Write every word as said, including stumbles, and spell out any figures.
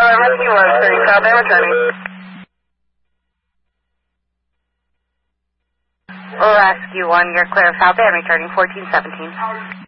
Rescue one, thirty southbound returning. Rescue one, you're clear of southbound returning fourteen seventeen.